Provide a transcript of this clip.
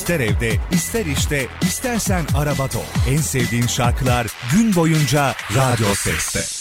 İster evde, ister işte, istersen arabada ol. En sevdiğin şarkılar gün boyunca Radyo Ses'te.